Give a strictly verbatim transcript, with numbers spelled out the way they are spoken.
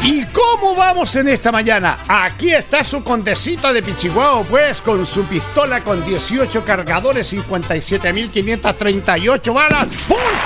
¿Y cómo vamos en esta mañana? Aquí está su condesito de Pichihuahua, pues, con su pistola con dieciocho cargadores, cincuenta y siete mil quinientas treinta y ocho balas. ¡Pum!